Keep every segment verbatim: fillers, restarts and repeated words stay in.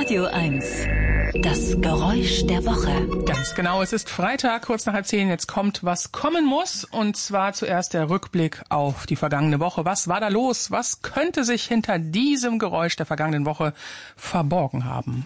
Radio eins. Das Geräusch der Woche. Ganz genau, es ist Freitag, kurz nach halb zehn. Jetzt kommt, was kommen muss. Und zwar zuerst der Rückblick auf die vergangene Woche. Was war da los? Was könnte sich hinter diesem Geräusch der vergangenen Woche verborgen haben?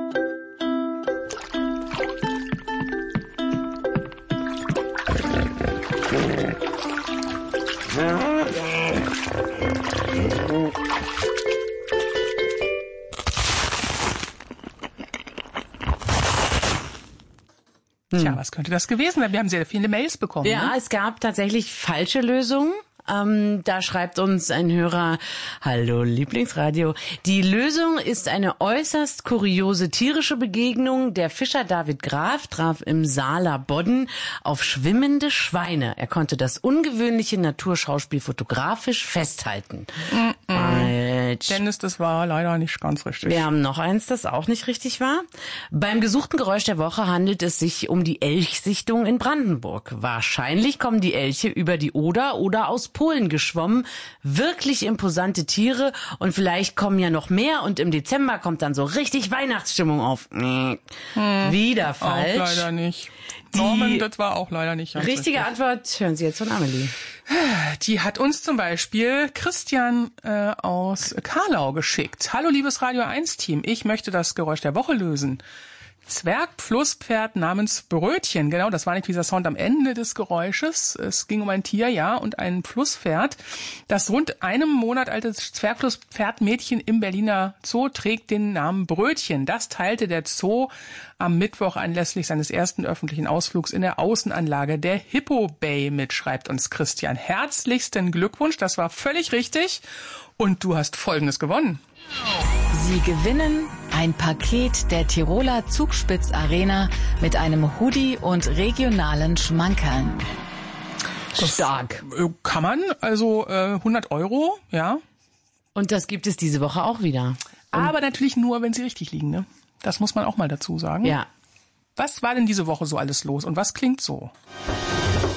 Tja, was könnte das gewesen sein? Wir haben sehr viele Mails bekommen. Ja, ne? Es gab tatsächlich falsche Lösungen. Ähm, da schreibt uns ein Hörer, hallo Lieblingsradio, die Lösung ist eine äußerst kuriose tierische Begegnung. Der Fischer David Graf traf im Saaler Bodden auf schwimmende Schweine. Er konnte das ungewöhnliche Naturschauspiel fotografisch festhalten. Falsch. Dennis, das war leider nicht ganz richtig. Wir haben noch eins, das auch nicht richtig war. Beim gesuchten Geräusch der Woche handelt es sich um die Elchsichtung in Brandenburg. Wahrscheinlich kommen die Elche über die Oder oder aus Polen geschwommen. Wirklich imposante Tiere und vielleicht kommen ja noch mehr und im Dezember kommt dann so richtig Weihnachtsstimmung auf. Hm. Wieder falsch. Auch leider nicht. Norman, das war auch leider nicht ganz richtige richtig. Antwort hören Sie jetzt von Amelie. Die hat uns zum Beispiel Christian äh, aus Karlau geschickt. Hallo liebes Radio eins Team, ich möchte das Geräusch der Woche lösen. Zwergflusspferd namens Brötchen. Genau, das war nicht dieser Sound am Ende des Geräusches. Es ging um ein Tier, ja, und ein Flusspferd. Das rund einem Monat alte Zwergflusspferdmädchen im Berliner Zoo trägt den Namen Brötchen. Das teilte der Zoo am Mittwoch anlässlich seines ersten öffentlichen Ausflugs in der Außenanlage der Hippo Bay mit, schreibt uns Christian. Herzlichsten Glückwunsch, das war völlig richtig. Und du hast Folgendes gewonnen. Sie gewinnen ein Paket der Tiroler Zugspitz Arena mit einem Hoodie und regionalen Schmankerln. Stark. Äh, Kann man, also äh, hundert Euro, ja. Und das gibt es diese Woche auch wieder. Und Aber natürlich nur, wenn sie richtig liegen, ne? Das muss man auch mal dazu sagen. ja. Was war denn diese Woche so alles los und was klingt so?